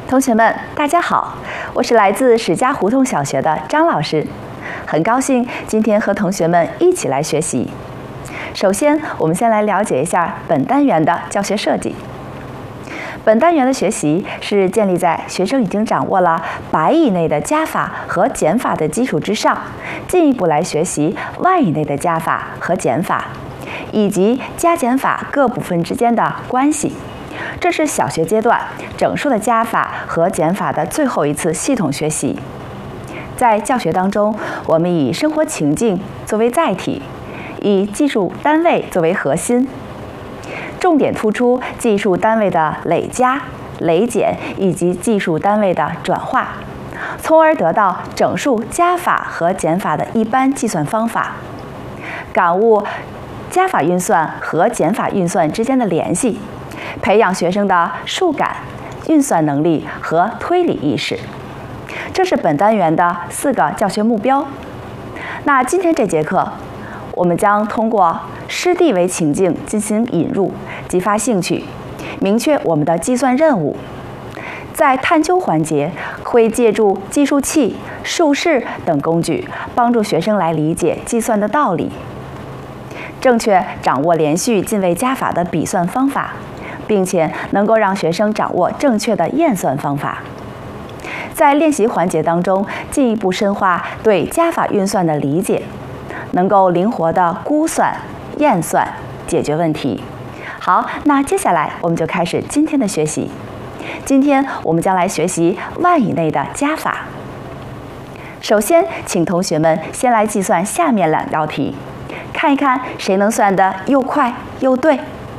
同学们，大家好，我是来自史家胡同小学的张老师，很高兴今天和同学们一起来学习。首先，我们先来了解一下本单元的教学设计。本单元的学习是建立在学生已经掌握了100以内的加法和减法的基础之上，进一步来学习万以内的加法和减法，以及加减法各部分之间的关系。这是小学阶段整数的加法和减法的最后一次系统学习。在教学当中，我们以生活情境作为载体，以计数单位作为核心，重点突出计数单位的累加、累减以及计数单位的转化，从而得到整数加法和减法的一般计算方法，感悟加法运算和减法运算之间的联系，培养学生的数感、运算能力和推理意识。这是本单元的4个教学目标。那今天这节课，我们将通过师地为情境进行引入，激发兴趣，明确我们的计算任务。在探究环节，会借助计数器、数式等工具，帮助学生来理解计算的道理，正确掌握连续进位加法的笔算方法，并且能够让学生掌握正确的验算方法。在练习环节当中，进一步深化对加法运算的理解，能够灵活地估算、验算、解决问题。好，那接下来我们就开始今天的学习。今天我们将来学习万以内的加法。首先，请同学们先来计算下面2道题，看一看谁能算得又快又对。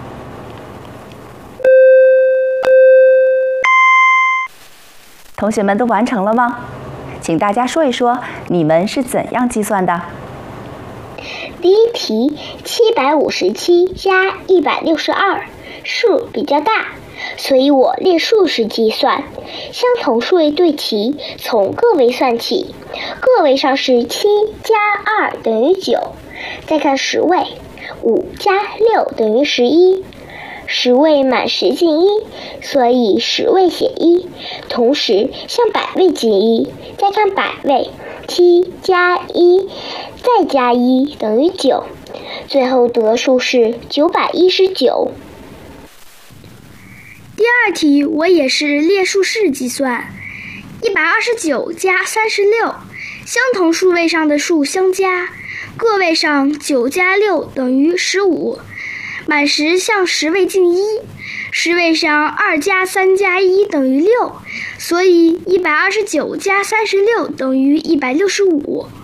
同学们都完成了吗？请大家说一说你们是怎样计算的。 第一题，757加162，数比较大，所以我列数式计算。相同数位对齐，从个位算起，个位上是7加2等于9，再看十位，5加6等于11。10位满10进1，所以10位写1，同时向百位进1，再看百位，7加1再加1等于9，最后得数是919。 第二题我也是列数式计算，129加36，相同数位上的数相加，个位上9加6等于15，满10向10位进1，十位上2加3加1等于6，所以129加36等于165。